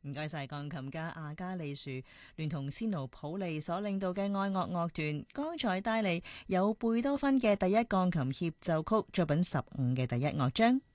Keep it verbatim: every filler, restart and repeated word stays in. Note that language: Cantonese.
唔該晒鋼琴家阿加利樹聯同仙奴普利所領導嘅愛樂樂團，剛才帶嚟有貝多芬嘅第一鋼琴協奏曲作品十五嘅第一樂章。